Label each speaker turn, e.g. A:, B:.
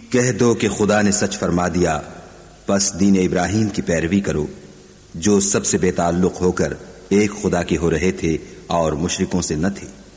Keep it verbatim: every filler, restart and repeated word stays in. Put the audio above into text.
A: कह दो कि खुदा ने सच फरमा दिया, बस दीन इब्राहिम की पैरवी करो, जो सबसे बेताल्लुक होकर एक खुदा के हो रहे थे और मुशरिकों से न थे।